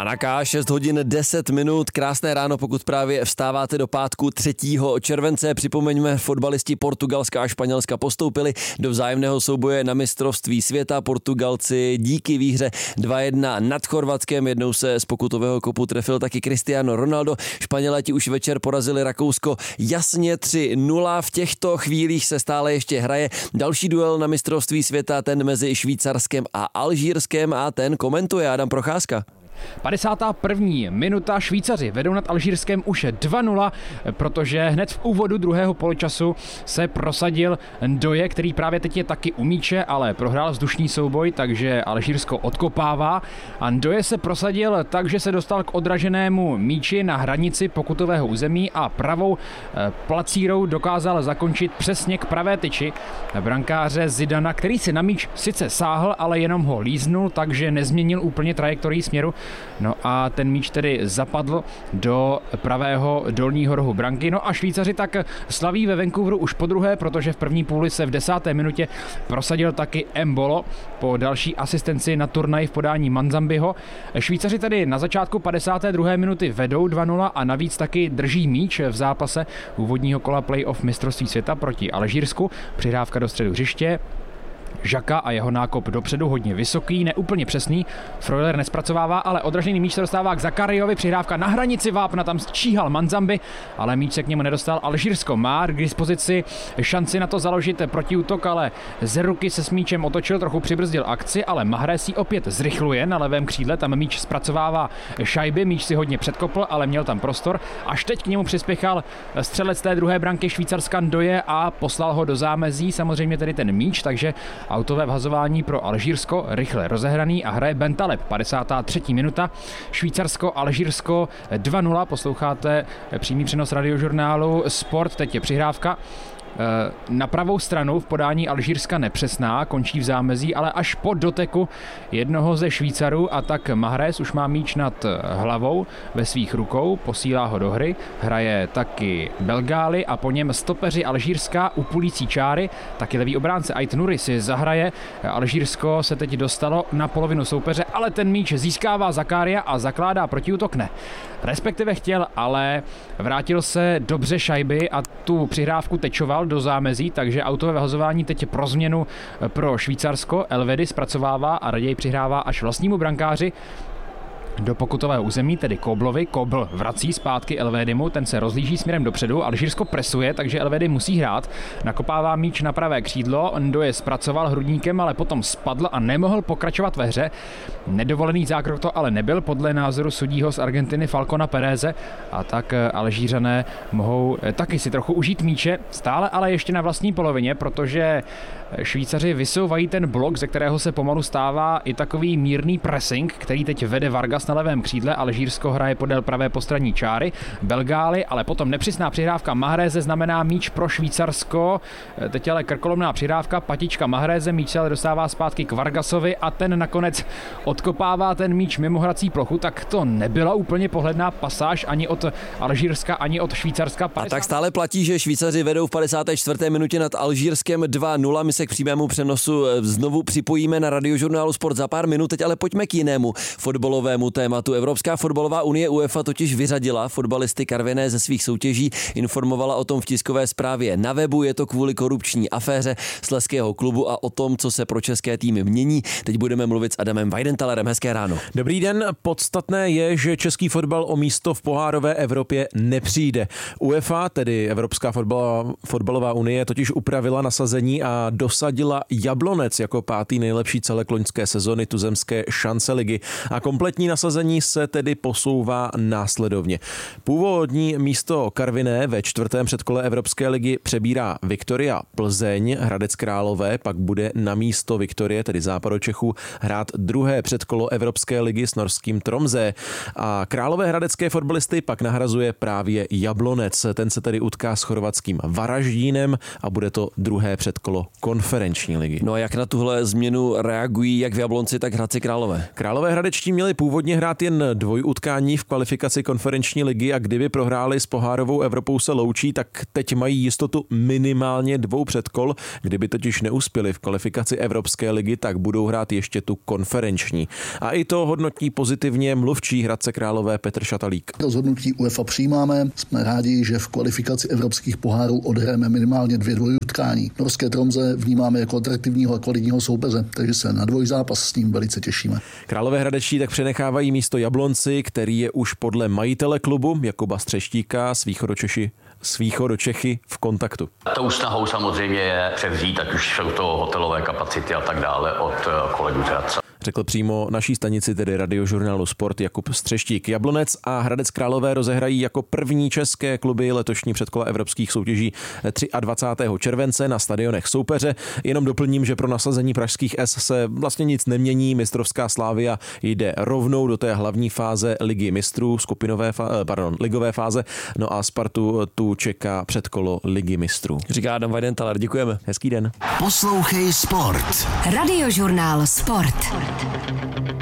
A na K 6 hodin 10 minut, krásné ráno, pokud právě vstáváte do pátku 3. července. Připomeňme, fotbalisti Portugalska a Španělska postoupili do vzájemného souboje na mistrovství světa. Portugalci díky výhře 2-1 nad Chorvatskem, jednou se z pokutového kopu trefil taky Cristiano Ronaldo. Španělé ti už večer porazili Rakousko jasně 3-0. V těchto chvílích se stále ještě hraje další duel na mistrovství světa, ten mezi Švýcarskem a Alžírskem, a ten komentuje Adam Procházka. 51. minuta, Švýcaři vedou nad Alžírskem už 2-0, protože hned v úvodu druhého poločasu se prosadil Ndoye, který právě teď je taky u míče, ale prohrál vzdušný souboj, takže Alžírsko odkopává. A Ndoye se prosadil tak, že se dostal k odraženému míči na hranici pokutového území a pravou placírou dokázal zakončit přesně k pravé tyči brankáře Zidana, který si na míč sice sáhl, ale jenom ho líznul, takže nezměnil úplně trajektorii směru. No a ten míč tedy zapadl do pravého dolního rohu branky. No a Švýcaři tak slaví ve Vancouveru už podruhé, protože v první půli se v 10. minutě prosadil taky Embolo po další asistenci na turnaji v podání Manzambiho. Švýcaři tedy na začátku 52. minuty vedou 2-0 a navíc taky drží míč v zápase úvodního kola playoff mistrovství světa proti Alžírsku. Přihrávka do středu hřiště. Žaka a jeho nákop dopředu hodně vysoký, neúplně přesný. Freuler nespracovává, ale odražený míč se dostává k Zakariovi, přihrávka na hranici vápna, tam číhal Manzambi, ale míč se k němu nedostal. Alžírsko má k dispozici šanci na to založit protiútok, ale z ruky se s míčem otočil, trochu přibrzdil akci, ale Mahrez ji opět zrychluje na levém křídle, tam míč zpracovává šajby, míč si hodně předkopl, ale měl tam prostor. Až teď k němu přispěchal střelec té druhé branky Švýcarska Ndoye a poslal ho do zámezí, samozřejmě tedy ten míč, takže autové vhazování pro Alžírsko, rychle rozehraný a hraje Bentaleb, 53. minuta. Švýcarsko, Alžírsko 2-0, posloucháte přímý přenos radiožurnálu Sport, teď je přihrávka na pravou stranu v podání Alžírska nepřesná, končí v zámezí, ale až po doteku jednoho ze Švýcarů a tak Mahrez už má míč nad hlavou ve svých rukou, posílá ho do hry, hraje taky Belgáli a po něm stopeři Alžírska u půlící čáry, taky levý obránce Ait Nouri si zahraje. Alžírsko se teď dostalo na polovinu soupeře, ale ten míč získává Zakaria a zakládá protiútok ne. Respektive chtěl, ale vrátil se dobře šajby a tu přihrávku tečoval do zámezí, takže autové vhazování teď pro změnu pro Švýcarsko. Elvedi zpracovává a raději přihrává až vlastnímu brankáři do pokutového území, tedy Koblovi. Kobl vrací zpátky Elvédimu, ten se rozlíží směrem dopředu, Alžírsko presuje, takže Elvédy musí hrát. Nakopává míč na pravé křídlo, Ndoye zpracoval hrudníkem, ale potom spadl a nemohl pokračovat ve hře. Nedovolený zákrok to ale nebyl, podle názoru sudího z Argentiny Falcona Pereze, a tak Alžířané mohou taky si trochu užít míče, stále ale ještě na vlastní polovině, protože Švýcaři vysouvají ten blok, ze kterého se pomalu stává i takový mírný pressing, který teď vede Vargas na levém křídle. Alžírsko hraje podél pravé postranní čáry. Belgáli, ale potom nepřesná přihrávka Mahreze znamená míč pro Švýcarsko. Teď ale krkolomná přihrávka, patička Mahreze, míč se ale dostává zpátky k Vargasovi a ten nakonec odkopává ten míč mimo hrací plochu, tak to nebyla úplně pohledná pasáž ani od Alžírska, ani od Švýcarska. A tak stále platí, že Švýcaři vedou v 54. minutě nad Alžírskem 2-0. My se k přímému přenosu znovu připojíme na radiožurnálu Sport za pár minut. Teď ale pojďme k jinému fotbalovému tématu. Evropská fotbalová unie UEFA totiž vyřadila fotbalisty Karviné ze svých soutěží, informovala o tom v tiskové zprávě na webu. Je to kvůli korupční aféře Slezského klubu a o tom, co se pro české týmy mění. Teď budeme mluvit s Adamem Weidentalerem. Hezké ráno. Dobrý den. Podstatné je, že český fotbal o místo v pohárové Evropě nepřijde. UEFA, tedy Evropská fotbalová unie, totiž upravila nasazení a dosadila Jablonec jako 5. nejlepší celek loňské sezony tuzemské šance ligy. A kompletní nasazení se tedy posouvá následovně. Původní místo Karviné ve 4. předkole Evropské ligy přebírá Viktoria Plzeň, Hradec Králové pak bude na místo Viktorie, tedy Západočechů, hrát 2. předkolo Evropské ligy s norským Tromsø. A Králové hradecké fotbalisty pak nahrazuje právě Jablonec. Ten se tedy utká s chorvatským Varaždínem a bude to 2. předkolo Konec. konferenční ligy. No a jak na tuhle změnu reagují jak v Jablonci, tak Hradci Králové? Králové hradečtí měli původně hrát jen dvojutkání v kvalifikaci konferenční ligy a kdyby prohráli s pohárovou Evropou se loučí, tak teď mají jistotu minimálně 2 předkol. Kdyby totiž neuspěli v kvalifikaci Evropské ligy, tak budou hrát ještě tu konferenční. A i to hodnotí pozitivně mluvčí Hradce Králové Petr Šatalík. Rozhodnutí UEFA přijímáme. Jsme rádi, že v kvalifikaci evropských pohárů odhrajeme minimálně 2 dvojutkání. Norské Tromze vnímáme jako atraktivního a kvalitního soupeře, takže se na dvojzápas s ním velice těšíme. Králové hradečtí tak přenechávají místo Jablonci, který je už podle majitele klubu Jakuba Střeštíka s Východočechy v kontaktu. Tou snahou samozřejmě je převzít, ať už jsou to hotelové kapacity a tak dále od kolegů z Hradce. Řekl přímo naší stanici, tedy Radiožurnálu Sport, Jakub Střeštík. Jablonec a Hradec Králové rozehrají jako první české kluby letošní předkola evropských soutěží 23. července na stadionech soupeře. Jenom doplním, že pro nasazení pražských S se vlastně nic nemění. Mistrovská Slavia jde rovnou do té hlavní fáze Ligy mistrů, ligové fáze. No a Spartu tu čeká předkolo Ligy mistrů. Říká Adam Weidenthaler, děkujeme. Hezký den. Poslouchej Sport. Radiožurnál Sport.